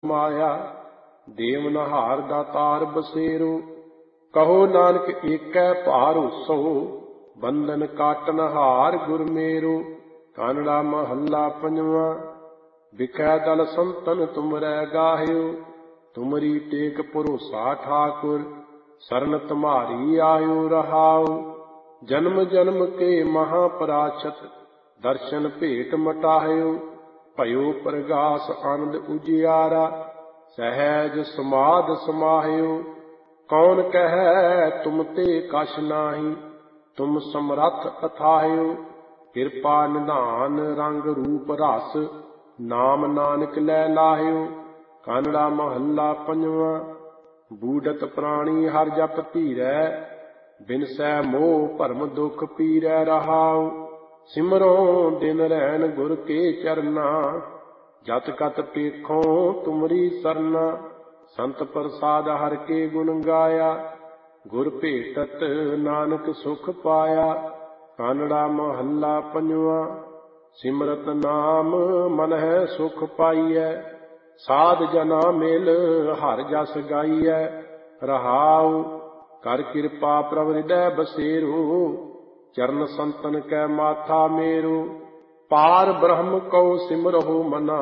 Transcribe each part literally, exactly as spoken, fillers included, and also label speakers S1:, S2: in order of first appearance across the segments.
S1: माया। देवनहार दातार बसेरो, कहो नानक एकै भारोसो। बंधन काटनहार गुर मेरो, कानड़ा महला पंजवा। बिखै दल संतन तुमरै गाहियो, तुमरी टेक भरोसा ठाकुर। शरण तुम्हारी आयो रहाओ, जन्म जन्म के महापराशत। दर्शन भेट मटाहियो, भयो प्रगास आनंद उजियारा। सहज समाध समाहियो, कौन कहे तुम ते कछ नाही। तुम समरथ अथाहियो, कृपा निधान रंग रूप रस। नाम नानक लै लाहियो, कानड़ा महला पंजवा। बूढ़त प्राणी हर जप धीरै, बिनसै मोह भरम दुख पीरै रहाओ। सिमरो दिन रैन गुर के चरना, जत कत पेखों तुमरी सरना। संत प्रसाद हर के गुण गाया, गुर भेटत नानक सुख पाया। कानड़ा महला पंजवा। सिमरत नाम मन है सुख पाइयै, साध जना मिल हर जस गाइयै रहाओ। कर कृपा प्रभ हृदय बसेरो, चरण संतन कै माथा मेरो। पार ब्रह्म कौ सिमरहु मना,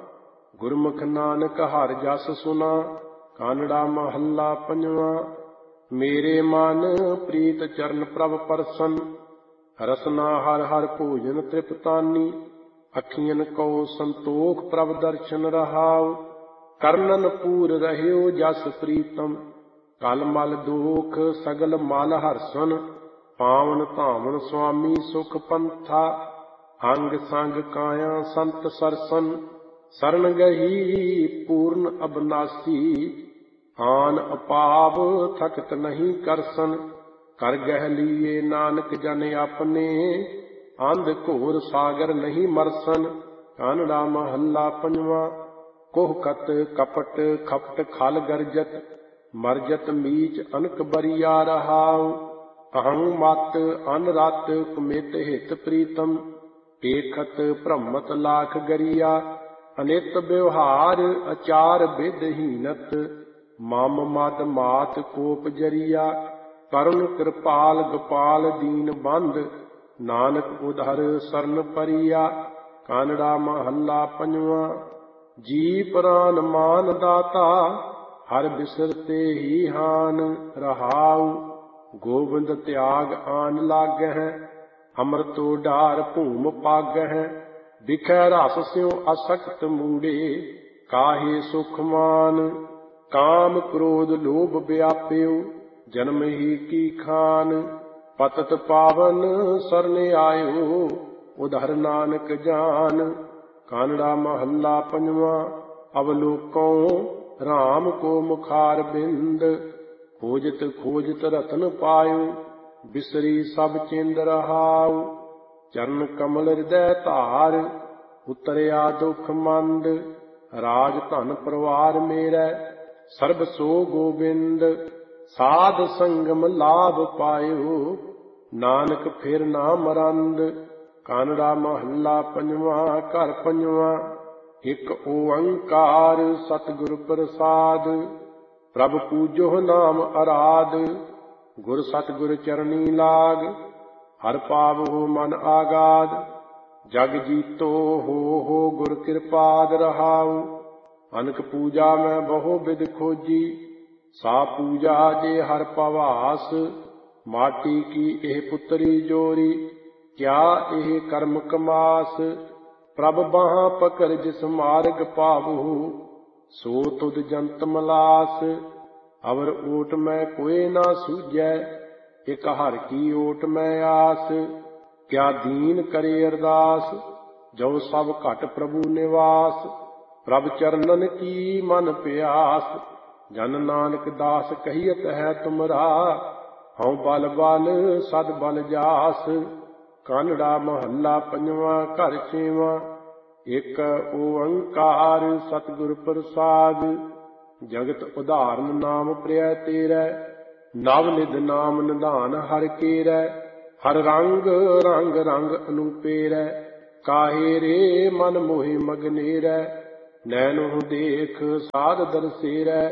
S1: गुरमुख नानक हर जस सुना। कानड़ा महला पंजवा। मेरे मन प्रीत चरण प्रभ परसन, रसना हर हर भोजन तृप्तानी। अखियन को संतोख प्रभ दर्शन रहाओ, करनन पूर रहियो जस प्रीतम। कल मल दोख सगल मल हरसन, पावन धामन स्वामी सुख पंथा। अंग संग काया संत सरसन, शरण गही पूर्ण अबनासी। आन अपाव थकत नहीं करसन, कर गह लिए नानक जन अपने। अंध घोर सागर नहीं मरसन, कानड़ा महला पंजवा। कोहकत कपट खपट खल गरजत, मरजत मीच अनक बरिया रहाओ। अहं मत अन रत कुमित हित प्रीतम, पेखत भ्रमत लाख गरिया। अनित व्यवहार अचार विधहीनत, मम मद मात कोप जरिया। करुण कृपाल गोपाल दीन बंद, नानक उधर शरण परिया। कानड़ा महला पंजवा। जी प्राण मान दाता, हर बिसरते ही हान रहाओ। गोविंद त्याग आन लागह, अमृतो डार भूम पागह। बिखै रस स्यों असक्त मूढ़े, काहे सुख मान। काम क्रोध लोभ व्याप्यो, जन्म ही की खान। पतत पावन सरन आयो, उधर नानक जान। कानड़ा महला पंजवा। अवलोकों राम को मुखार बिंद, खोजत खोजत रतन पायो। बिसरी सब चिंद रहाओ, चरण कमल हृदय धार। उतरिया दुख मंद, राज धन परिवार मेरै। सर्ब सो गोबिंद, साध संगम लाभ पायो। नानक फिर ना मरंद, कानड़ा महला पंजवा। घर पंजवा। एक ओंकार सतगुर प्रसाद, प्रभ पूजो नाम अराध। गुर सतगुर चरणी लाग, हर पावो मन आगाध। जग जीतो हो हो गुर कृपाद रहाओ। अनक पूजा मैं बहु विध खोजी, सा पूजा जे हर पवास। माटी की एह पुतरी जोरी, क्या एह कर्म कमास। प्रभ बाहाँ पकड़ जिस मार्ग पावहु, सो तुद जंत मलास। अवर ओट मैं कोई ना सूझै, एक हर की ओट मैं आस। क्या दीन करे अरदास, जो सब घट प्रभु निवास। प्रभ चरणन की मन प्यास, जन नानक दास कहियत है तुमरा। हऊँ बल बल सद बल जास। कानड़ा महला पंजवा। घर छेवा। एक ओंकार सतगुर प्रसाद, जगत उदाहरण नाम प्रिय तेरै। नव निध नाम निधान हर केरै, हर रंग रंग रंग अनुपेरै। काहे रे मन मोहि मगनेरै, ਨੈਣੁ ਦੇਖ ਸਾਧ ਦਰਸੇਰੈ।